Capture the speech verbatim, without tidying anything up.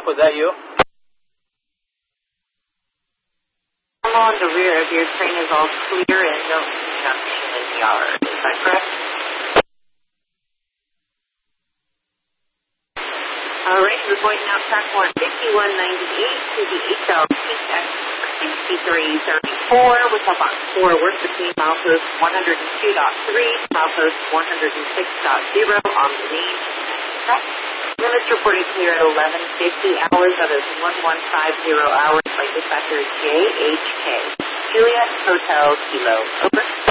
was that you? On the rear of your train is all clear and no conjunction in the yard. Is that correct? All right, we're going now track one fifty-one ninety-eight to the H L T X sixty-three thirty-four with a box forward between milepost one oh two point three, milepost one oh six point zero on the main track. Limits reported clear at eleven fifty hours, that is one one five zero hours by dispatcher J H K. Juliet Hotel Kilo. Over.